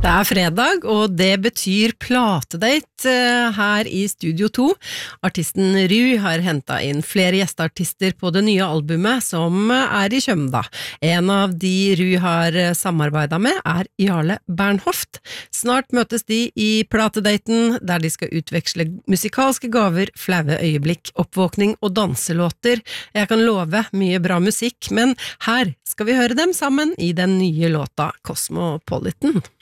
Det fredag, og det betyr platedate her i Studio 2. Artisten Ru har hentet inn flere gjesteartister på det nye albumet som i Kjømda. En av de Ru har samarbeidet med Jarle Bernhoft. Snart møtes de i platedaten, der de skal utveksle musikalske gaver, flaue øyeblikk, oppvåkning og danselåter. Jeg kan love mye bra musikk, men her skal vi høre dem sammen i den nye låta Cosmopolitan.